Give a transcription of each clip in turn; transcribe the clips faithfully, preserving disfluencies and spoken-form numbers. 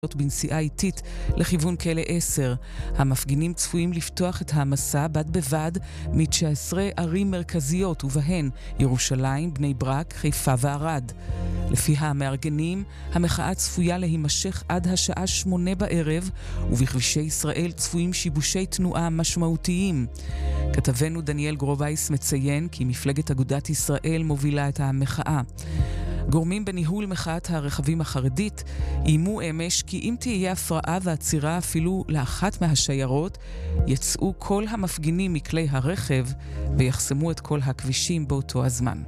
בנסיעה איטית לכיוון כלא עשר. המפגינים צפויים לפתוח את המסע בד בבד מ-תשע עשרה ערים מרכזיות, ובהן ירושלים, בני ברק, חיפה וערד. לפי המארגנים, המחאה צפויה להימשך עד השעה שמונה בערב, ובכבישי ישראל צפויים שיבושי תנועה משמעותיים. כתבנו דניאל גרובייס מציין כי מפלגת אגודת ישראל מובילה את המחאה. גורמים בניהול מחאת הרכבים החרדית איימו אמש כי אם תהיה הפרעה ועצירה אפילו לאחת מהשיירות, יצאו כל המפגינים מכלי הרכב ויחסמו את כל הכבישים באותו הזמן.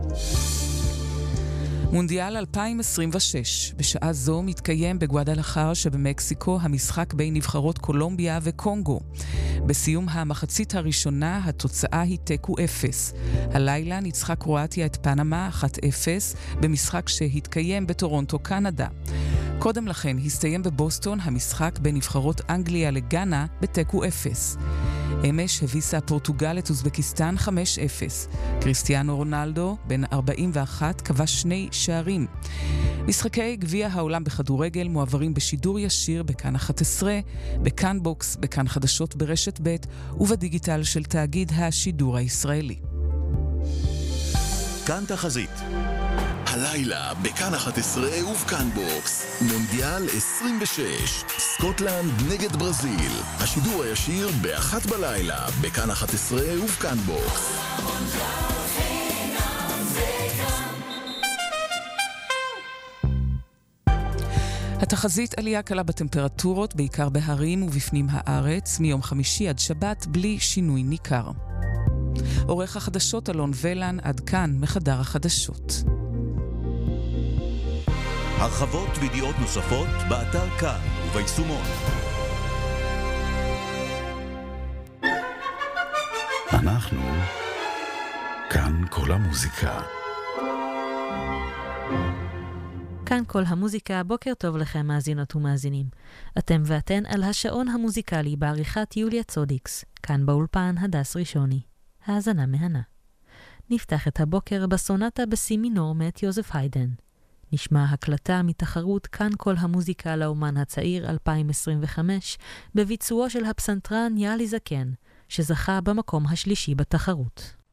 מונדיאל אלפיים עשרים ושש. בשעה זו מתקיים בגואדלחרה שבמקסיקו המשחק בין נבחרות קולומביה וקונגו. בסיום המחצית הראשונה התוצאה היא תיקו אפס. הלילה ניצחה קרואטיה את פנמה אחת אפס במשחק שהתקיים בטורונטו, קנדה. קודם לכן הסתיים בבוסטון המשחק בין נבחרות אנגליה לגאנה בתיקו אפס. אמש הביסה פורטוגל את אוזבקיסטן חמש אפס. קריסטיאנו רונלדו, בן ארבעים ואחת, כבש שני שערים. משחקי גביע העולם בכדורגל מועברים בשידור ישיר בכאן אחת עשרה, בכאן בוקס, בכאן חדשות ברשת ב' ובדיגיטל של תאגיד השידור הישראלי. כאן תחזית. הלילה בכאן אחת עשרה ובכאן בוקס, מונדיאל עשרים ושש, סקוטלנד נגד ברזיל. השידור הישיר באחת בלילה, בכאן אחת עשרה ובכאן בוקס. התחזית: עלייה קלה בטמפרטורות, בעיקר בהרים ובפנים הארץ, מיום חמישי עד שבת בלי שינוי ניכר. עורך החדשות אלון ולן, עד כאן מחדר החדשות. הרחבות וידיעות נוספות באתר כאן וביישומון. אנחנו כאן כל המוזיקה. כאן כל המוזיקה. בוקר טוב לכם מאזינות ומאזינים. אתם ואתן על השעון המוזיקלי בעריכת יוליה צודיקס. כאן באולפן הדס ראשוני. האזנה מהנה. נפתח את הבוקר בסונטה בסי מינור מאת יוזף היידן. נשמע הקלטה מתחרות כאן כל המוזיקה לאומן הצעיר אלפיים עשרים וחמש בביצועו של הפסנתרן יאלי זקן, שזכה במקום השלישי בתחרות.